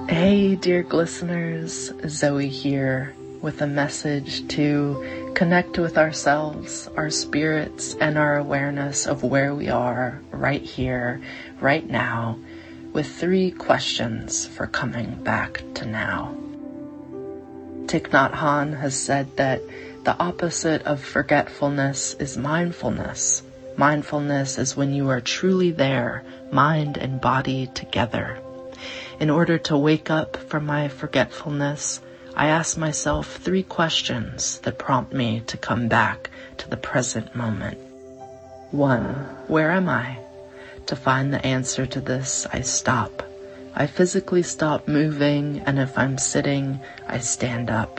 Hey, dear listeners, Zoe here with a message to connect with ourselves, our spirits, and our awareness of where we are right here, right now, with 3 questions for coming back to now. Thich Nhat Hanh has said that the opposite of forgetfulness is mindfulness. Mindfulness is when you are truly there, mind and body together. In order to wake up from my forgetfulness, I ask myself 3 questions that prompt me to come back to the present moment. 1. Where am I? To find the answer to this, I stop. I physically stop moving, and if I'm sitting, I stand up.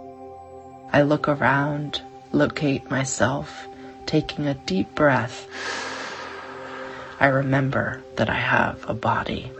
I look around, locate myself, taking a deep breath. I remember that I have a body.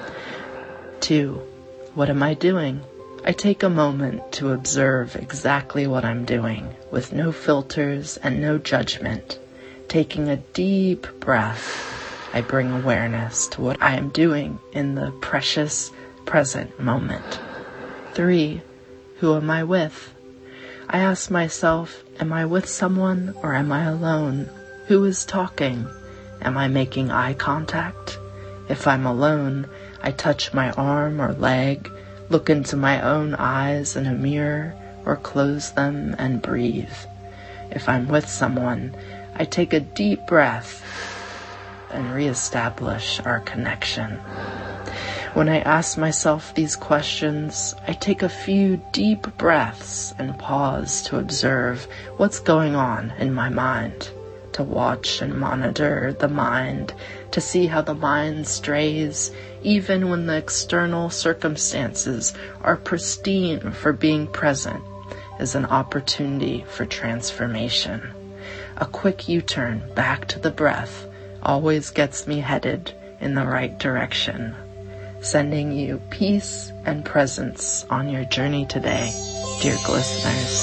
2. What am I doing? I take a moment to observe exactly what I'm doing, with no filters and no judgment. Taking a deep breath, I bring awareness to what I am doing in the precious present moment. 3. Who am I with? I ask myself, am I with someone or am I alone? Who is talking? Am I making eye contact? If I'm alone, I touch my arm or leg, look into my own eyes in a mirror, or close them and breathe. If I'm with someone, I take a deep breath and reestablish our connection. When I ask myself these questions, I take a few deep breaths and pause to observe what's going on in my mind, to watch and monitor the mind, to see how the mind strays, even when the external circumstances are pristine for being present, is an opportunity for transformation. A quick U-turn back to the breath always gets me headed in the right direction. Sending you peace and presence on your journey today, dear listeners.